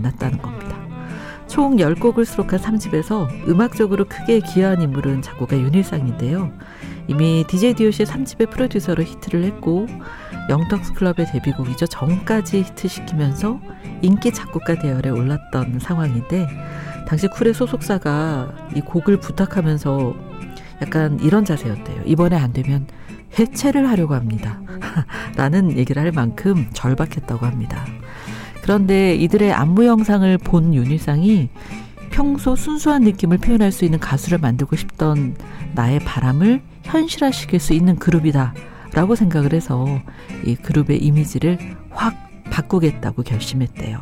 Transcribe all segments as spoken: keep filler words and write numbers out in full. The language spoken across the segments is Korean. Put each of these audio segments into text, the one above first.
만났다는 겁니다. 총 열 곡을 수록한 삼 집에서 음악적으로 크게 기여한 인물은 작곡가 윤일상인데요. 이미 디제이 디오씨의 삼 집의 프로듀서로 히트를 했고 영턱스클럽의 데뷔곡이죠. 정까지 히트시키면서 인기 작곡가 대열에 올랐던 상황인데 당시 쿨의 소속사가 이 곡을 부탁하면서 약간 이런 자세였대요. 이번에 안 되면 해체를 하려고 합니다. 라는 얘기를 할 만큼 절박했다고 합니다. 그런데 이들의 안무 영상을 본 윤일상이 평소 순수한 느낌을 표현할 수 있는 가수를 만들고 싶던 나의 바람을 현실화시킬 수 있는 그룹이다 라고 생각을 해서 이 그룹의 이미지를 확 바꾸겠다고 결심했대요.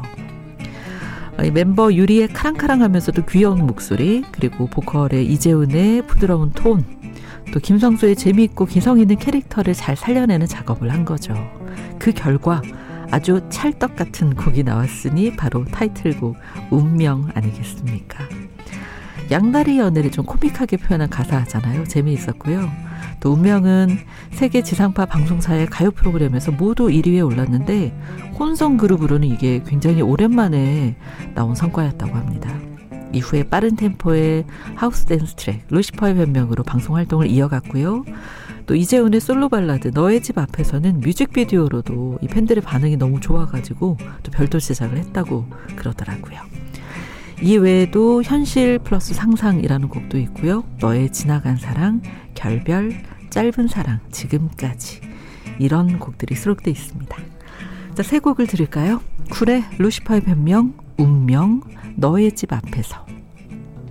멤버 유리의 카랑카랑하면서도 귀여운 목소리, 그리고 보컬의 이재훈의 부드러운 톤, 또 김성수의 재미있고 개성 있는 캐릭터를 잘 살려내는 작업을 한 거죠. 그 결과 아주 찰떡 같은 곡이 나왔으니 바로 타이틀곡 운명 아니겠습니까? 양다리 연애를 좀 코믹하게 표현한 가사잖아요. 재미있었고요. 또 운명은 세계 지상파 방송사의 가요 프로그램에서 모두 일 위에 올랐는데 혼성 그룹으로는 이게 굉장히 오랜만에 나온 성과였다고 합니다. 이후에 빠른 템포의 하우스 댄스 트랙 루시퍼의 변명으로 방송 활동을 이어갔고요. 또 이재훈의 솔로 발라드 너의 집 앞에서는 뮤직비디오로도 이 팬들의 반응이 너무 좋아가지고 또 별도 제작을 했다고 그러더라고요. 이 외에도 현실 플러스 상상이라는 곡도 있고요. 너의 지나간 사랑, 결별, 짧은 사랑, 지금까지 이런 곡들이 수록되어 있습니다. 자, 세 곡을 들을까요? 쿨의 루시퍼의 변명, 운명, 너의 집 앞에서.